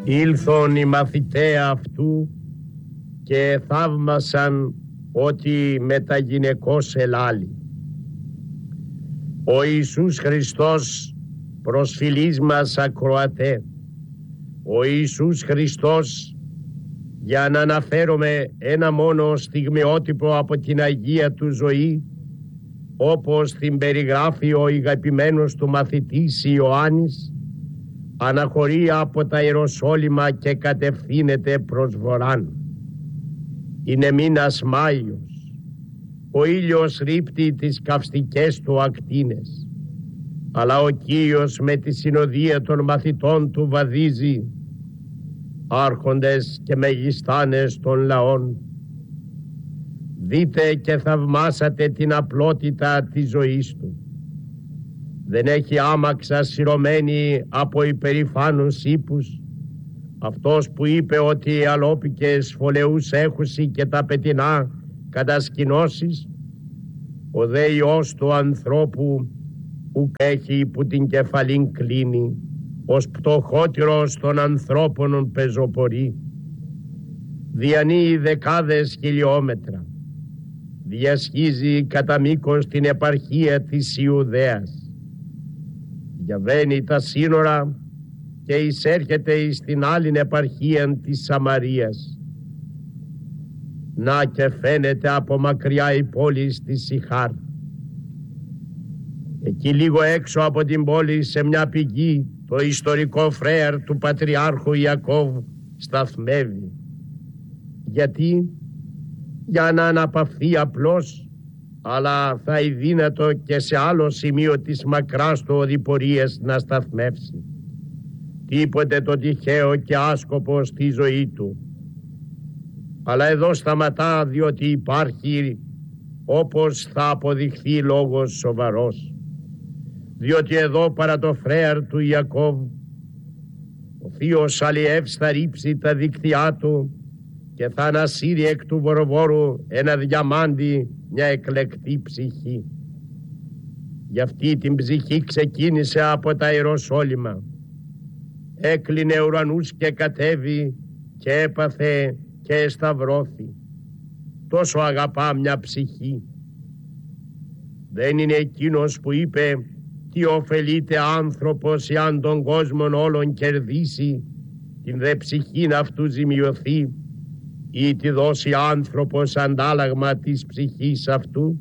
Ήλθον οι μαθηταί αυτού και θαύμασαν ότι μεταγυναικός ελάλη. Ο Ιησούς Χριστός προσφυλής μας ακροατέ, ο Ιησούς Χριστός, για να αναφέρομαι ένα μόνο στιγμιότυπο από την Αγία του ζωή, όπως την περιγράφει ο αγαπημένος του μαθητής Ιωάννης, αναχωρεί από τα Ιεροσόλυμα και κατευθύνεται προς βορράν. Είναι μήνας Μάιος, ο ήλιος ρίπτει τις καυστικές του ακτίνες, αλλά ο Κύριος με τη συνοδεία των μαθητών του βαδίζει, άρχοντες και μεγιστάνες των λαών. Δείτε και θαυμάσατε την απλότητα της ζωής του. Δεν έχει άμαξα σειρωμένη από υπερηφάνους ύπους, αυτός που είπε ότι οι αλόπικες φωλεούς έχουσι και τα πετεινά κατασκηνώσεις. Ο δε Υιός του ανθρώπου ουκ έχει που την κεφαλήν κλείνει, ως πτωχότερος των ανθρώπων πεζοπορεί. Διανύει δεκάδες χιλιόμετρα, διασχίζει κατά μήκος την επαρχία της Ιουδαίας, διαβαίνει τα σύνορα και εισέρχεται στην άλλην επαρχία της Σαμαρίας. Να και φαίνεται από μακριά η πόλη στη Σιχάρ. Εκεί λίγο έξω από την πόλη, σε μια πηγή, το ιστορικό φρέαρ του Πατριάρχου Ιακώβ σταθμεύει. Γιατί? Για να αναπαυθεί απλώς, αλλά θα είναι δύνατο και σε άλλο σημείο της μακράς του οδηπορίας να σταθμεύσει. Τίποτε το τυχαίο και άσκοπο στη ζωή του. Αλλά εδώ σταματά, διότι υπάρχει, όπως θα αποδειχθεί, λόγος σοβαρός. Διότι εδώ παρά το φρέαρ του Ιακώβ, ο θείος Αλιεύς θα ρίψει τα δίκτυά του και θα ανασύρει εκ του βορβόρου ένα διαμάντι, μια εκλεκτή ψυχή. Γι' αυτή την ψυχή ξεκίνησε από τα Ιεροσόλυμα. Έκλεινε ουρανούς και κατέβη και έπαθε και εσταυρώθη. Τόσο αγαπά μια ψυχή. Δεν είναι εκείνος που είπε «Τι ωφελείται άνθρωπος εάν τον κόσμον όλον κερδίσει, την δε ψυχήν αυτού ζημιωθεί, ή τη δώσει άνθρωπος αντάλλαγμα της ψυχής αυτού».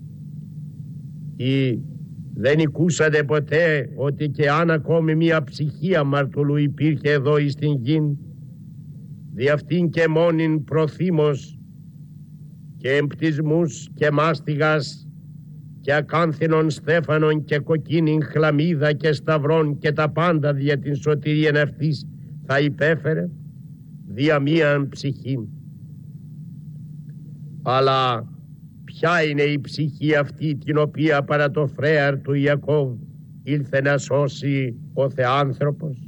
Ή δεν ακούσατε ποτέ ότι και αν ακόμη μία ψυχή αμαρτωλού υπήρχε εδώ εις την γην, δι' αυτήν και μόνην προθύμος και εμπτισμούς και μάστιγας και ακάνθινον στέφανον και κοκκίνην χλαμίδα και σταυρών και τα πάντα δια την σωτηρίαν αυτής θα υπέφερε, δια μίαν ψυχήν. Αλλά ποια είναι η ψυχή αυτή την οποία παρά το φρέαρ του Ιακώβ ήλθε να σώσει ο Θεάνθρωπος?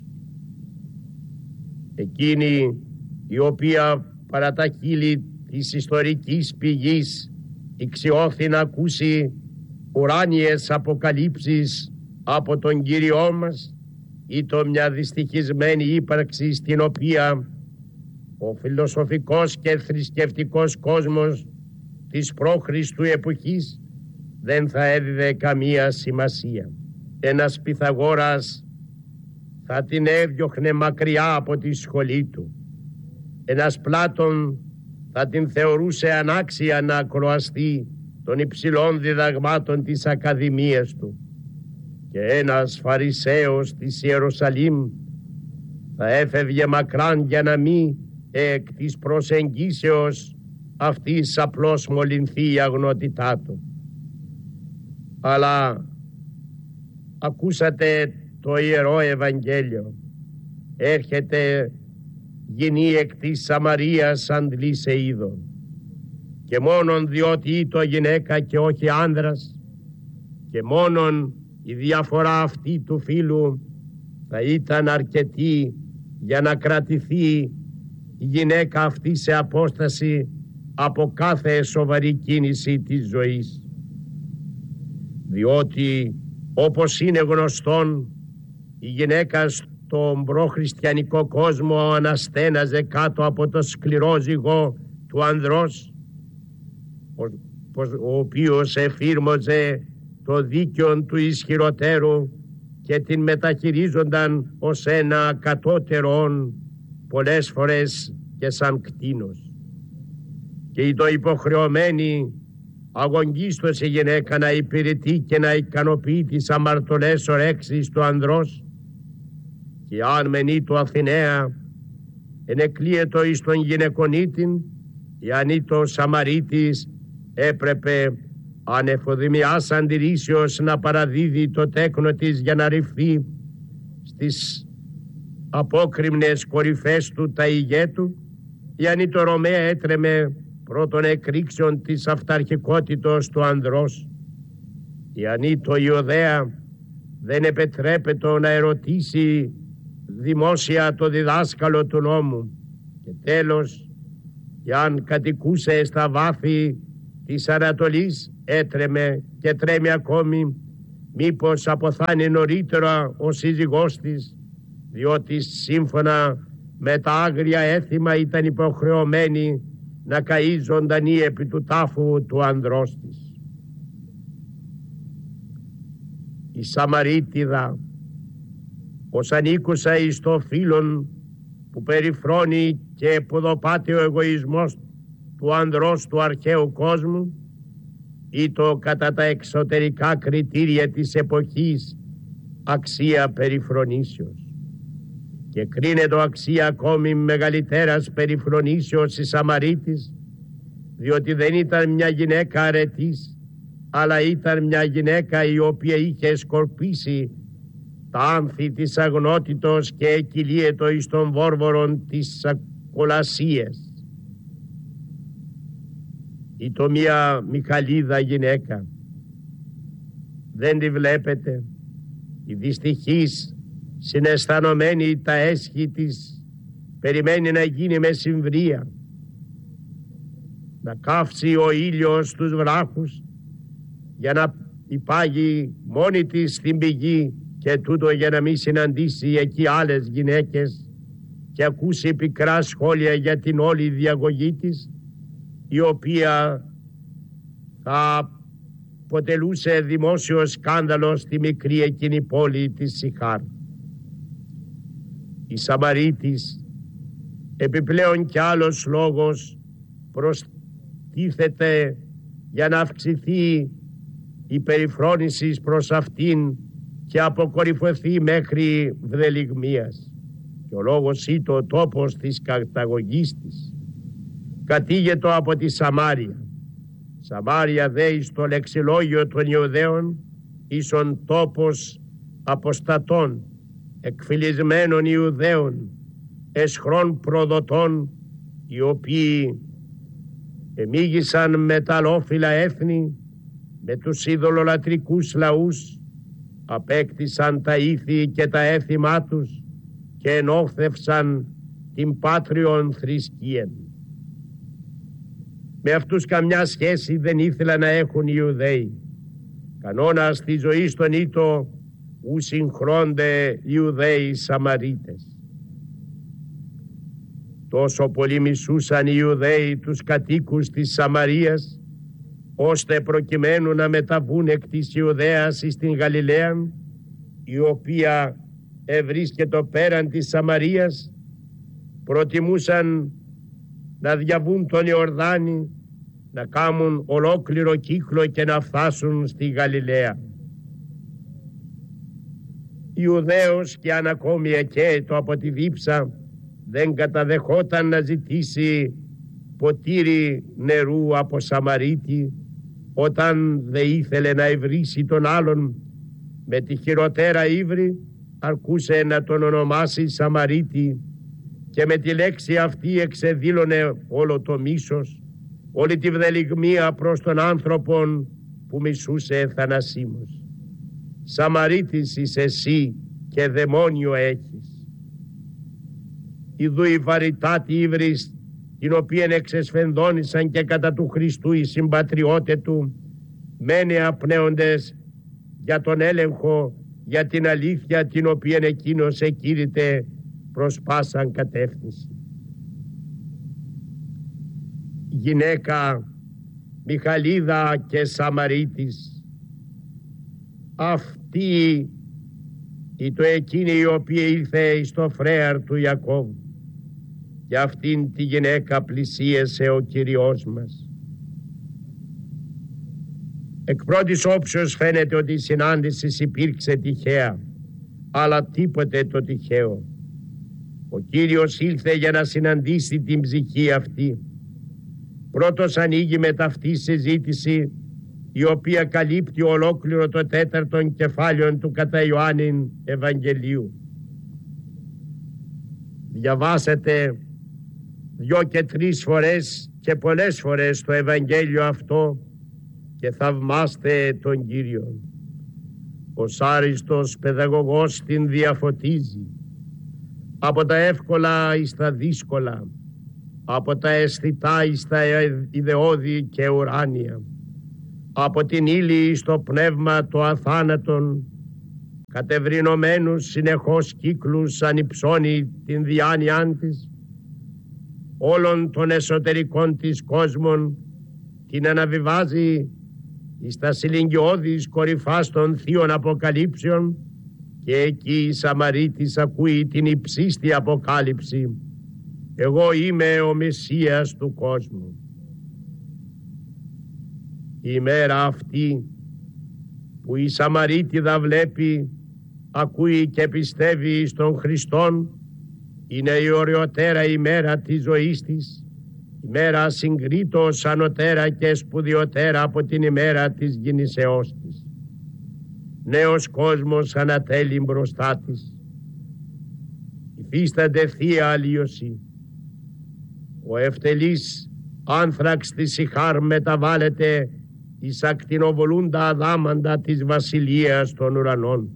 Εκείνη η οποία παρά τα χείλη της ιστορικής πηγής ηξιώθη να ακούσει ουράνιες αποκαλύψεις από τον Κύριό μας, ή το μια δυστυχισμένη ύπαρξη στην οποία ο φιλοσοφικός και θρησκευτικός κόσμος της προ-Χριστού εποχής δεν θα έδιδε καμία σημασία. Ένας Πυθαγόρας θα την έδιωχνε μακριά από τη σχολή του. Ένας Πλάτων θα την θεωρούσε ανάξια να ακροαστεί των υψηλών διδαγμάτων της Ακαδημίας του. Και ένας Φαρισαίος της Ιερουσαλήμ θα έφευγε μακράν για να μη εκ της προσεγγίσεως αυτής απλώς μολυνθεί η αγνότητά του. Αλλά ακούσατε το Ιερό Ευαγγέλιο. Έρχεται γυνή εκ της Σαμαρίας αντλή σε είδο, και μόνον διότι ήτο γυναίκα και όχι άνδρας, και μόνον η διαφορά αυτή του φύλου θα ήταν αρκετή για να κρατηθεί η γυναίκα αυτή σε απόσταση από κάθε σοβαρή κίνηση της ζωής. Διότι όπως είναι γνωστόν, η γυναίκα στο το μπροχριστιανικό κόσμο αναστέναζε κάτω από το σκληρό ζυγό του ανδρός, ο οποίος εφήρμοζε το δίκαιο του ισχυροτέρου και την μεταχειρίζονταν ως ένα κατώτερον, πολλές φορές και σαν κτήνος. Και η το υποχρεωμένη αγωνγίστος η γυναίκα να υπηρετεί και να ικανοποιεί τις αμαρτωλές ορέξεις του ανδρός, και αν μενεί το Αθηναία ενεκλείετο εις τον γυναικονίτην, η ανήτο Σαμαρίτης έπρεπε ανεφοδημιάς αντιρρήσεως να παραδίδει το τέκνο της για να ρυφθεί στις απόκρημνες κορυφές του τα ηγέτου, η ανήτο Ρωμαία έτρεμε πρώτων εκρήξεων της αυταρχικότητος του ανδρός. Η ανήτο Ιουδαία δεν επετρέπεται να ερωτήσει δημόσια το διδάσκαλο του νόμου, και τέλος, εάν κατοικούσε στα βάθη της Ανατολής, έτρεμε και τρέμει ακόμη μήπως αποθάνει νωρίτερα ο σύζυγός της, διότι σύμφωνα με τα άγρια έθιμα ήταν υποχρεωμένη να καεί ζωντανή επί του τάφου του ανδρός της. Η Σαμαρίτιδα, ως ανήκουσα εις το φίλον που περιφρόνει και ποδοπάται ο εγωισμός του ανδρός του αρχαίου κόσμου, ή το κατά τα εξωτερικά κριτήρια της εποχής αξία περιφρονήσεως, και κρίνεται αξία ακόμη μεγαλύτερας περιφρονήσεως η Σαμαρίτης, διότι δεν ήταν μια γυναίκα αρετής, αλλά ήταν μια γυναίκα η οποία είχε σκορπίσει τα άνθη της αγνότητος και εκκυλίετο εις των βόρβορων της ακολασίας. Ή το μια Μιχαλίδα γυναίκα, δεν τη βλέπετε, η δυστυχής συναισθανωμένη τα έσχη της περιμένει να γίνει μεσημβρία, να καύσει ο ήλιος στους βράχους για να υπάγει μόνη της στην πηγή, και τούτο για να μην συναντήσει εκεί άλλες γυναίκες και ακούσει πικρά σχόλια για την όλη διαγωγή της, η οποία θα αποτελούσε δημόσιο σκάνδαλο στη μικρή εκείνη πόλη της Σιχάρ. Η Σαμαρίτης, επιπλέον κι άλλος λόγος προστίθεται για να αυξηθεί η περιφρόνηση προς αυτήν και αποκορυφωθεί μέχρι βδελιγμίας. Και ο λόγος ή το τόπος της καταγωγής της κατήγετο από τη Σαμάρια. Σαμάρια δε εις το λεξιλόγιο των Ιουδαίων ίσον τόπος αποστατών, εκφυλισμένων Ιουδαίων, εσχρών προδοτών, οι οποίοι εμίγησαν με τα αλόφυλα έθνη, με τους ειδωλολατρικούς λαούς, απέκτησαν τα ήθη και τα έθιμά τους και ενόφθευσαν την πάτριον θρησκείαν. Με αυτούς καμιά σχέση δεν ήθελαν να έχουν οι Ιουδαίοι. Κανόνας της ζωής των ήτο ου συγχρόνται οι Ιουδαίοι Σαμαρίτες. Τόσο πολύ μισούσαν οι Ιουδαίοι τους κατοίκους της Σαμαρίας, ώστε προκειμένου να μεταβούν εκ της Ιουδαίας στην Γαλιλαία, η οποία ευρίσκεται πέραν της Σαμαρίας, προτιμούσαν να διαβούν τον Ιορδάνη, να κάνουν ολόκληρο κύκλο και να φτάσουν στη Γαλιλαία. Ιουδαίος και αν ακόμη εκέετο από τη δίψα δεν καταδεχόταν να ζητήσει ποτήρι νερού από Σαμαρίτη, όταν δεν ήθελε να ευρύσει τον άλλον με τη χειροτέρα ύβρη, αρκούσε να τον ονομάσει Σαμαρίτη, και με τη λέξη αυτή εξεδήλωνε όλο το μίσος, όλη τη βδελιγμία προς τον άνθρωπον που μισούσε θανασίμως. Σαμαρίτης είσαι εσύ και δαιμόνιο έχεις. Ιδού η βαρυτάτη ύβρις, την οποία εξεσφενδόνησαν και κατά του Χριστού οι συμπατριώτε του, μένει απνέοντες για τον έλεγχο για την αλήθεια την οποία εκείνος εκήρυτε προς πάσαν κατεύθυνση. Γυναίκα Μιχαλίδα και Σαμαρίτης, αυτή η το εκείνη η οποία ήλθε στο φρέαρ του Ιακώβ, και αυτήν τη γυναίκα πλησίασε ο Κυριός μας. Εκ πρώτης όψεως φαίνεται ότι η συνάντηση υπήρξε τυχαία, αλλά τίποτε το τυχαίο. Ο Κύριος ήλθε για να συναντήσει την ψυχή αυτή. Πρώτος ανοίγει με ταυτή συζήτηση, η οποία καλύπτει ολόκληρο το 4ο κεφάλαιο του κατά Ιωάννην Ευαγγελίου. Διαβάσετε 2 και 3 φορές και πολλές φορές το Ευαγγέλιο αυτό και θαυμάστε τον Κύριο. Ο άριστος παιδαγωγός την διαφωτίζει από τα εύκολα εις τα δύσκολα, από τα αισθητά εις τα ιδεώδη και ουράνια, από την ύλη στο πνεύμα το αθάνατον, κατευρυνωμένους συνεχώς κύκλους ανυψώνει την διάνοιά της, όλων των εσωτερικών της κόσμων την αναβιβάζει εις τα συλλιγγιώδης κορυφάς των θείων αποκαλύψεων, και εκεί η Σαμαρίτης ακούει την υψίστη αποκάλυψη: εγώ είμαι ο Μεσσίας του κόσμου. Η ημέρα αυτή που η Σαμαρίτιδα βλέπει, ακούει και πιστεύει στον Χριστόν, είναι η ωραιότερα ημέρα της ζωής της, ημέρα συγκρίτως ανωτέρα και σπουδιωτέρα από την ημέρα της γεννήσεώς της. Νέος κόσμος ανατέλει μπροστά της. Υφίστανται θεία αλλίωση. Ο ευτελής άνθραξ της Ιχάρ μεταβάλλεται εις ακτινοβολούντα αδάμαντα της βασιλείας των ουρανών.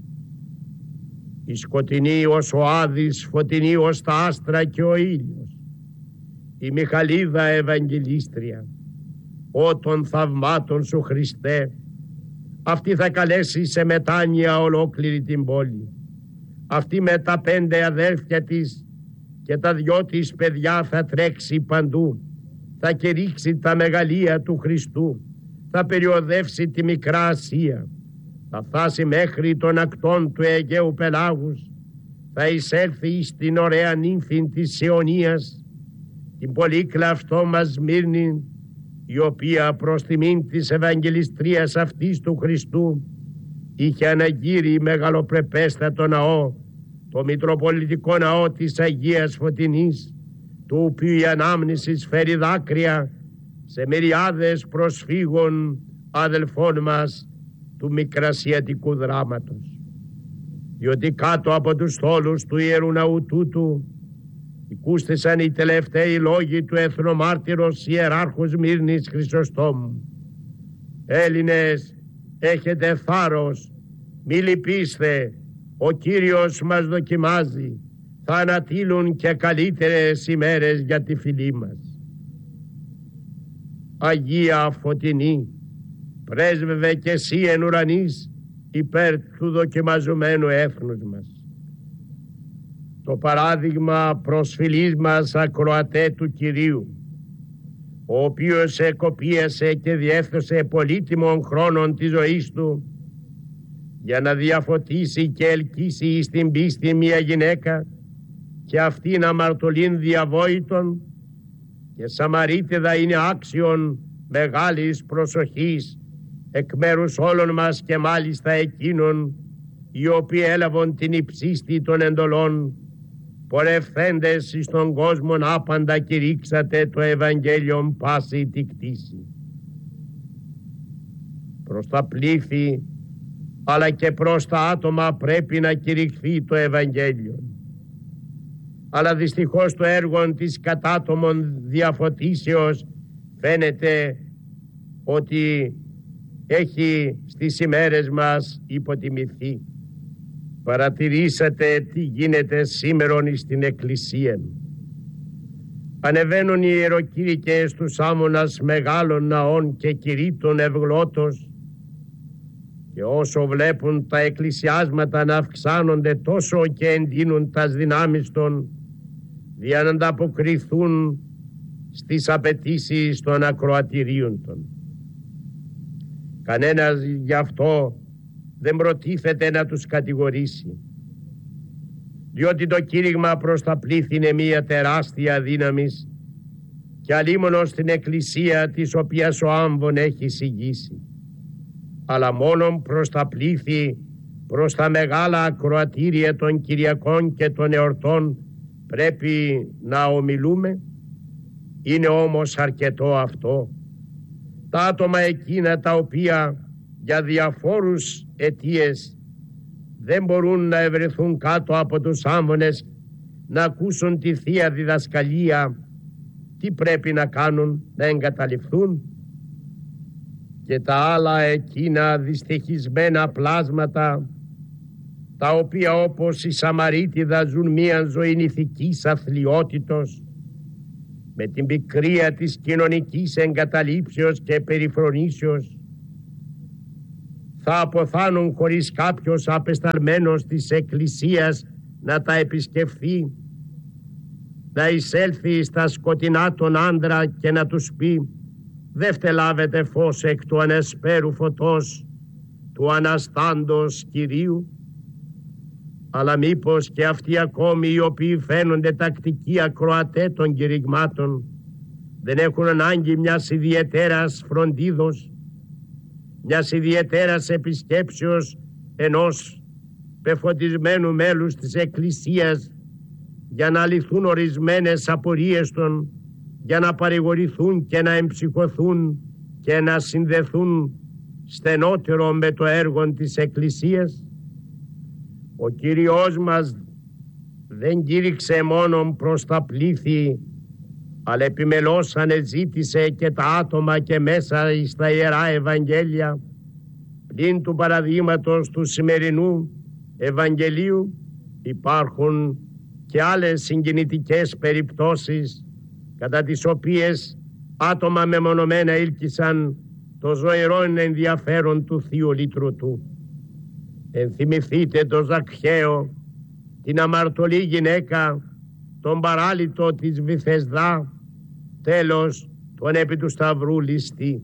Η σκοτεινή ως ο Άδης, φωτεινή ως τα άστρα και ο ήλιος. Η Μιχαλίδα Ευαγγελίστρια, «Ω των θαυμάτων σου Χριστέ», αυτή θα καλέσει σε μετάνοια ολόκληρη την πόλη. Αυτή με τα 5 αδέρφια της και τα 2 της παιδιά θα τρέξει παντού, θα κηρύξει τα μεγαλεία του Χριστού, θα περιοδεύσει τη Μικρά Ασία, θα φτάσει μέχρι των ακτών του Αιγαίου Πελάγους, θα εισέλθει στην ωραία νύμφη της Ιωνίας, την πολύ κλαυτόμα Σμύρνη, η οποία προς τιμήν της Ευαγγελιστρίας αυτής του Χριστού είχε αναγείρει μεγαλοπρεπέστατο ναό, το Μητροπολιτικό Ναό της Αγίας Φωτεινής, του οποίου η ανάμνηση φέρει δάκρυα σε μυριάδες προσφύγων αδελφών μας του μικρασιατικού δράματος. Διότι κάτω από τους στόλους του Ιερού Ναού τούτου οικούστησαν οι τελευταίοι λόγοι του εθνομάρτυρος Ιεράρχου Σμύρνης Χρυσοστόμου: Έλληνες, έχετε θάρρος, μη λυπήστε, ο Κύριος μας δοκιμάζει, θα ανατείλουν και καλύτερες ημέρες για τη φυλή μας. Αγία Φωτεινή, πρέσβευε και εσύ εν ουρανής υπέρ του δοκιμαζομένου έθνους μας. Το παράδειγμα προσφυλής μας ακροατέ του Κυρίου, ο οποίος εκοπίασε και διέφθωσε πολύτιμων χρόνων της ζωής του για να διαφωτίσει και ελκύσει στην πίστη μια γυναίκα και αυτήν αμαρτωλήν διαβόητον, και Σαμαρίτιδα είναι άξιον μεγάλης προσοχής εκ μέρους όλων μας, και μάλιστα εκείνων οι οποίοι έλαβαν την υψίστη των εντολών, πορευθέντες εις τον κόσμον άπαντα κηρύξατε το Ευαγγέλιον πάση τη κτήση. Προς τα πλήθη αλλά και προς τα άτομα πρέπει να κηρυχθεί το Ευαγγέλιο. Αλλά δυστυχώς το έργο της κατάτομων διαφωτίσεως φαίνεται ότι έχει στις ημέρες μας υποτιμηθεί. Παρατηρήσατε τι γίνεται σήμερον στην Εκκλησία. Ανεβαίνουν οι ιεροκήρυκες στους άμμονας μεγάλων ναών και κηρύττων ευγλώτος, Και όσο βλέπουν τα εκκλησιάσματα να αυξάνονται, τόσο και εντείνουν τας δυνάμεις των, για να ανταποκριθούν στις απαιτήσεις των ακροατηρίων των. Κανένας γι' αυτό δεν προτίθεται να τους κατηγορήσει, διότι το κήρυγμα προς τα πλήθη είναι μια τεράστια δύναμης και αλίμονο στην εκκλησία της οποίας ο άμβων έχει συγγύσει, αλλά μόνον προς τα πλήθη, προς τα μεγάλα ακροατήρια των Κυριακών και των εορτών πρέπει να ομιλούμε. Είναι όμως αρκετό αυτό? Τα άτομα εκείνα τα οποία για διαφόρους αιτίες δεν μπορούν να ευρεθούν κάτω από τους άμβονες να ακούσουν τη Θεία Διδασκαλία, τι πρέπει να κάνουν? Να εγκαταλειφθούν? Και τα άλλα εκείνα δυστυχισμένα πλάσματα, τα οποία όπως οι Σαμαρίτιδα ζουν μίαν ζωή ηθικής αθλιότητος, με την πικρία της κοινωνικής εγκαταλείψεως και περιφρονήσεως, θα αποθάνουν χωρίς κάποιος απεσταλμένος της Εκκλησίας να τα επισκεφθεί, να εισέλθει στα σκοτεινά τον άντρα και να τους πει: «Δε φτελάβετε φως εκ του ανεσπέρου φωτός του Αναστάντος Κυρίου». Αλλά μήπως και αυτοί ακόμη οι οποίοι φαίνονται τακτικοί ακροατέ των κηρυγμάτων δεν έχουν ανάγκη μιας ιδιαιτέρας φροντίδος, μιας ιδιαιτέρας επισκέψεως ενός πεφωτισμένου μέλους της Εκκλησίας για να λυθούν ορισμένες απορίες των, για να παρηγορηθούν και να εμψυχωθούν και να συνδεθούν στενότερο με το έργο της Εκκλησίας? Ο Κύριος μας δεν κήρυξε μόνον προς τα πλήθη, αλλά επιμελώς ανεζήτησε και τα άτομα και μέσα στα Ιερά Ευαγγέλια. Πλην του παραδείγματος του σημερινού Ευαγγελίου υπάρχουν και άλλες συγκινητικές περιπτώσεις κατά τις οποίες άτομα μεμονωμένα ήλκησαν το ζωηρό ενδιαφέρον του Θείου Λυτρωτού. Ενθυμηθείτε τον Ζακχαίο, την αμαρτωλή γυναίκα, τον παράλυτο της Βηθεσδά, τέλος τον επί του Σταυρού ληστή.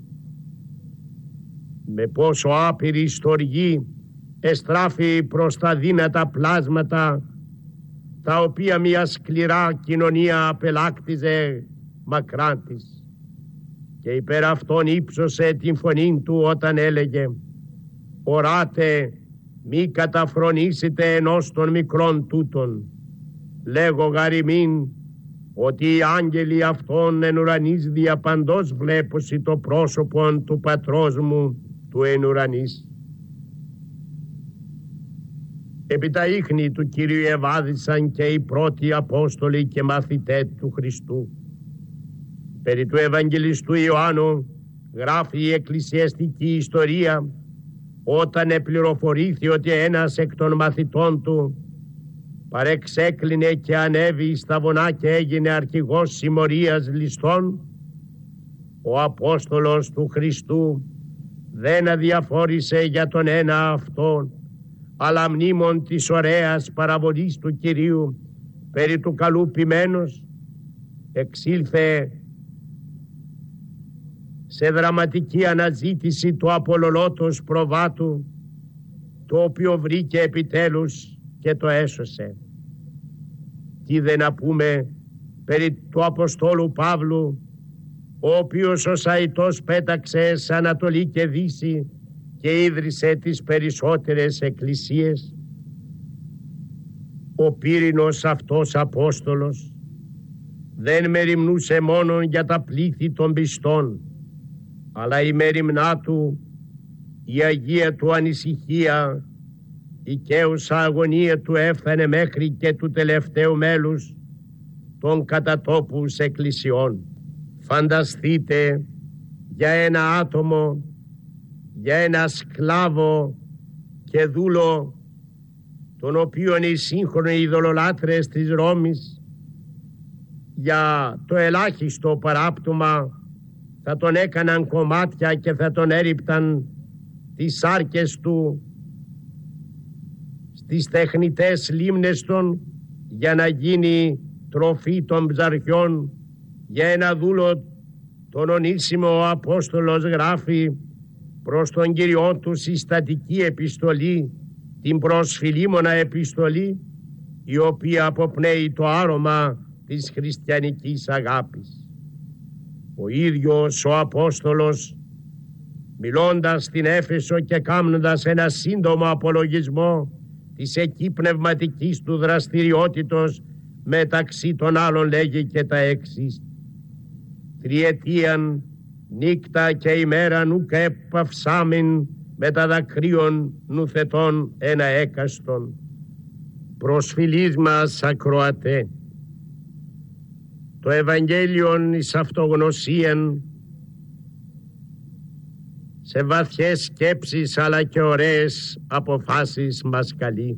Με πόσο άπειρη στοργή εστράφει προς τα δύνατα πλάσματα, τα οποία μια σκληρά κοινωνία απελάκτιζε μακράν της, και υπέρ αυτών ύψωσε την φωνή του όταν έλεγε: «Οράτε, μη καταφρονήσετε ενός των μικρών τούτων. Λέγω γαριμήν ότι οι άγγελοι αυτών εν ουρανής διαπαντός βλέπουσι το πρόσωπον του πατρός μου του εν ουρανής». Επί τα ίχνη του Κυρίου ευάδισαν και οι πρώτοι Απόστολοι και μαθητές του Χριστού. Περί του Ευαγγελιστού Ιωάννου γράφει η εκκλησιαστική ιστορία, όταν επληροφορήθη ότι ένας εκ των μαθητών του παρεξέκλεινε και ανέβη στα βουνά και έγινε αρχηγός συμμορίας ληστών, ο Απόστολος του Χριστού δεν αδιαφόρησε για τον ένα αυτόν, αλλά μνήμων της ωραίας παραβολής του Κυρίου περί του καλού ποιμένος, εξήλθε σε δραματική αναζήτηση του απολολότος προβάτου, το οποίο βρήκε επιτέλους και το έσωσε. Τι δεν να πούμε περί του Αποστόλου Παύλου, ο οποίος ως αητός πέταξε σε Ανατολή και Δύση και ίδρυσε τις περισσότερες εκκλησίες. Ο πύρινος αυτός Απόστολος δεν μεριμνούσε μόνο για τα πλήθη των πιστών, αλλά η μεριμνά του, η αγία του ανησυχία, η καίουσα αγωνία του έφτανε μέχρι και του τελευταίου μέλους των κατατόπους εκκλησιών. Φανταστείτε για ένα άτομο, για ένα σκλάβο και δούλο, τον οποίον οι σύγχρονοι ειδωλολάτρες της Ρώμης για το ελάχιστο παράπτωμα θα τον έκαναν κομμάτια και θα τον έριπταν στις σάρκες του, στις τεχνητές λίμνες των, για να γίνει τροφή των ψαρχιών. Για ένα δούλο τον ονίσιμο ο Απόστολος γράφει προς τον Κυριό του συστατική επιστολή, την προς Φιλίμωνα επιστολή, η οποία αποπνέει το άρωμα της χριστιανικής αγάπης. Ο ίδιος ο Απόστολος, μιλώντας στην Έφεσο και κάνοντας ένα σύντομο απολογισμό της εκεί πνευματικής του δραστηριότητος, μεταξύ των άλλων λέγει και τα εξής: «Τριετίαν νύκτα και ημέραν ουκ έπαυσάμεν με τα δακρύων νουθετών ένα έκαστον». Προσφυλής μας ακροατέ, το Ευαγγέλιον εις αυτογνωσίαν, σε βαθιές σκέψεις αλλά και ωραίες αποφάσεις μας καλεί.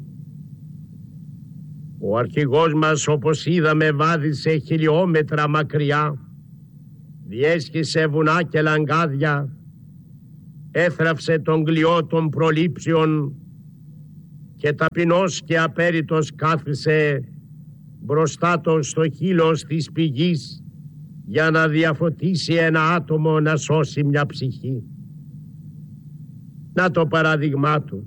Ο αρχηγός μας, όπως είδαμε, βάδισε χιλιόμετρα μακριά, διέσχισε βουνά και λαγκάδια, έθραυσε τον κλειό των προλήψεων και ταπεινός και απέριτος κάθισε μπροστά του στο χείλος της πηγής για να διαφωτίσει ένα άτομο, να σώσει μια ψυχή. Να το παράδειγμά του.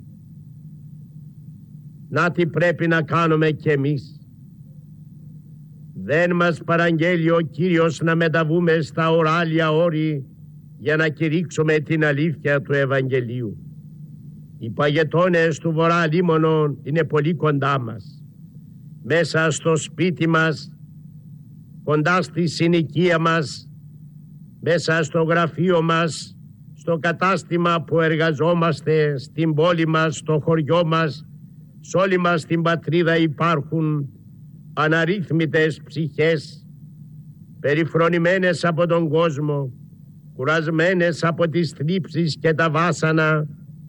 Να τι πρέπει να κάνουμε κι εμείς. Δεν μας παραγγέλει ο Κύριος να μεταβούμε στα οράλια όρη για να κηρύξουμε την αλήθεια του Ευαγγελίου. Οι παγετώνες του βορρά λίμωνο είναι πολύ κοντά μας. Μέσα στο σπίτι μας, κοντά στη συνοικία μας, μέσα στο γραφείο μας, στο κατάστημα που εργαζόμαστε, στην πόλη μας, στο χωριό μας, σ' όλη μας την πατρίδα υπάρχουν αναρρύθμιτες ψυχές, περιφρονημένες από τον κόσμο, κουρασμένες από τις θλίψεις και τα βάσανα,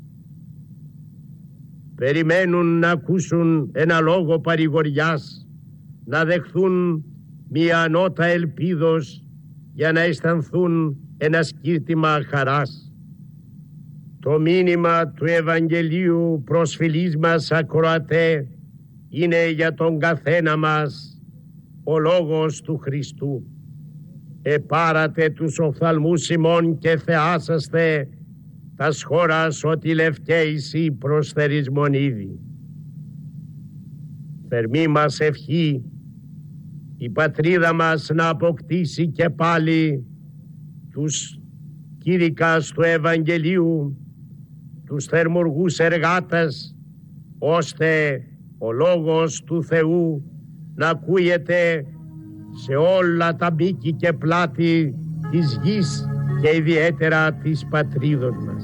περιμένουν να ακούσουν ένα λόγο παρηγοριάς, να δεχθούν μια ανώτα ελπίδος για να αισθανθούν ένα σκύρτημα χαράς. Το μήνυμα του Ευαγγελίου, προσφυλής μας ακροατέ, είναι για τον καθένα μας ο λόγος του Χριστού. Επάρατε τους οφθαλμούς ημών και θεάσαστε τας χώρας ότι λευκαίησι προσθερισμον ήδη. Θερμή μας ευχή η πατρίδα μας να αποκτήσει και πάλι τους κήρυκας του Ευαγγελίου, τους θερμουργούς εργάτες, ώστε ο λόγος του Θεού να ακούγεται σε όλα τα μπίκη και πλάτη της γης και ιδιαίτερα της πατρίδος μας.